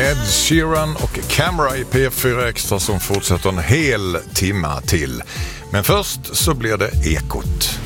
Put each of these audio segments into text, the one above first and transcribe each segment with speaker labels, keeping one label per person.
Speaker 1: Ed Sheeran och Camera i P4 Extra som fortsätter en hel timma till. Men först så blir det Ekot.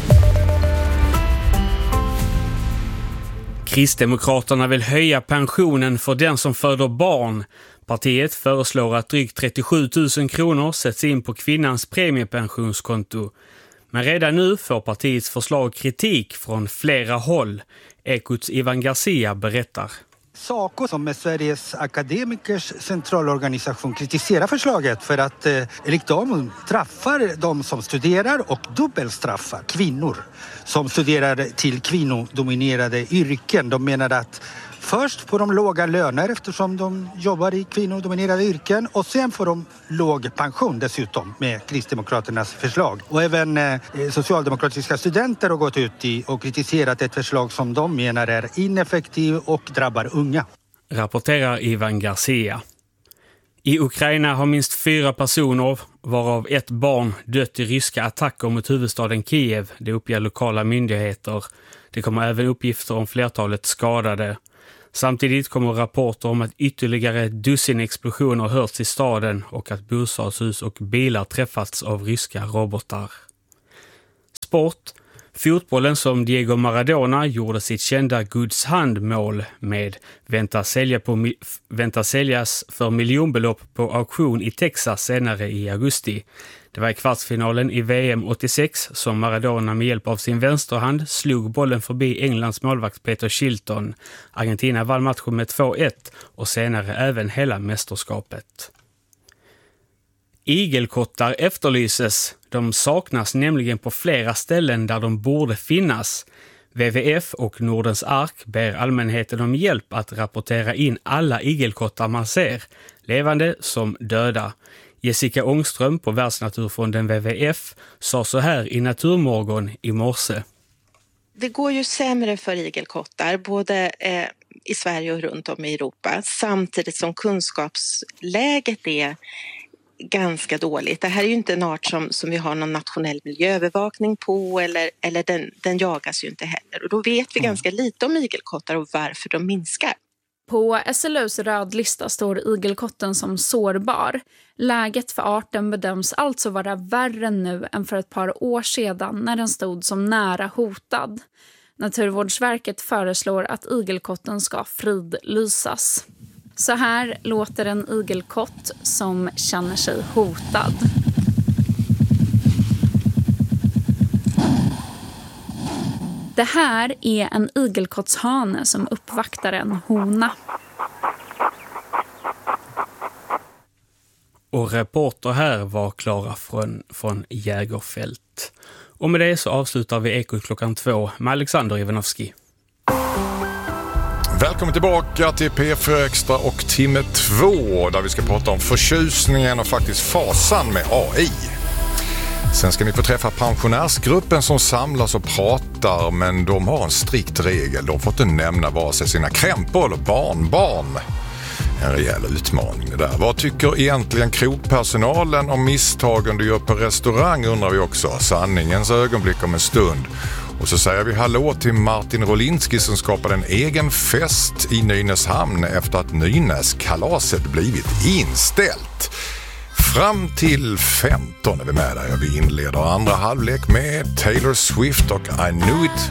Speaker 2: Kristdemokraterna vill höja pensionen för den som föder barn. Partiet föreslår att drygt 37 000 kronor sätts in på kvinnans premiepensionskonto. Men redan nu får partiets förslag kritik från flera håll. Ekots Ivan Garcia berättar.
Speaker 3: SACO, som är Sveriges akademikers centralorganisation, kritiserar förslaget för att enligt dem straffar de som studerar och dubbelstraffar kvinnor som studerar till kvinnodominerade yrken. De menar att först får de låga löner eftersom de jobbar i kvinnodominerade yrken och sen får de låg pension dessutom med Kristdemokraternas förslag. Och även socialdemokratiska studenter har gått ut och kritiserat ett förslag som de menar är ineffektiv och drabbar unga.
Speaker 2: Rapporterar Ivan Garcia. I Ukraina har minst 4 personer, varav ett barn, dött i ryska attacker mot huvudstaden Kiev. Det uppger lokala myndigheter. Det kommer även uppgifter om flertalet skadade. Samtidigt kommer rapporter om att ytterligare dussin explosioner hörts i staden och att bostadshus och bilar träffats av ryska robotar. Sport. Fotbollen som Diego Maradona gjorde sitt kända Guds handmål med väntas säljas för miljonbelopp på auktion i Texas senare i augusti. Det var i kvartsfinalen i VM 86 som Maradona med hjälp av sin vänsterhand slog bollen förbi Englands målvakt Peter Shilton. Argentina vann matchen med 2-1 och senare även hela mästerskapet. Igelkottar efterlyses. De saknas nämligen på flera ställen där de borde finnas. WWF och Nordens ark ber allmänheten om hjälp att rapportera in alla igelkottar man ser, levande som döda. Jessica Ångström på Världsnaturfonden WWF sa så här i Naturmorgon i morse.
Speaker 4: Det går ju sämre för igelkottar, både i Sverige och runt om i Europa, samtidigt som kunskapsläget är ganska dåligt. Det här är ju inte en art som vi har någon nationell miljöövervakning på eller den jagas ju inte heller. Och då vet vi ganska lite om igelkottar och varför de minskar.
Speaker 5: På SLUs rödlista står igelkotten som sårbar. Läget för arten bedöms alltså vara värre nu än för ett par år sedan när den stod som nära hotad. Naturvårdsverket föreslår att igelkotten ska fridlysas. Så här låter en igelkott som känner sig hotad. Det här är en igelkottshane som uppvaktar en hona.
Speaker 2: Och reporter här var Klara från Jägerfält. Och med det så avslutar vi Ekot 2 med Alexander Ivanovski.
Speaker 1: Välkommen tillbaka till P4 Extra och timme 2 där vi ska prata om förtjusningen och faktiskt fasan med AI. Sen ska ni få träffa pensionärsgruppen som samlas och pratar, men de har en strikt regel. De får inte nämna vare sig sina krämpor eller barnbarn. En rejäl utmaning det där. Vad tycker egentligen krogpersonalen om misstagen du gör på restaurang, undrar vi också. Sanningens ögonblick om en stund. Och så säger vi hallå till Martin Rolinski som skapade en egen fest i Nynäshamn efter att Nynäskalaset blivit inställt. Fram till 15 är vi med där. Vi inleder andra halvlek med Taylor Swift och I Knew It